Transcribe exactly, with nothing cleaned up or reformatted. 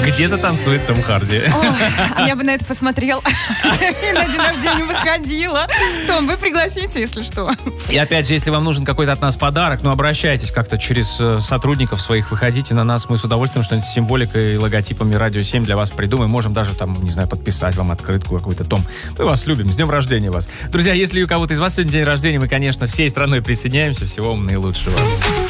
Где-то танцует Том Харди. О, я бы на это посмотрел. И на день рождения бы сходила. Том, вы пригласите, если что. И опять же, если вам нужен какой-то от нас подарок, ну, обращайтесь как-то через сотрудников своих, выходите на нас. Мы с удовольствием что-нибудь с символикой и логотипами Радио семь для вас придумаем. Можем даже там, не знаю, подписать вам открытку какую-то. Том, мы вас любим. С днем рождения вас. Друзья, если у кого-то из вас сегодня день рождения, мы, конечно, всей страной присоединяемся. Всего вам наилучшего.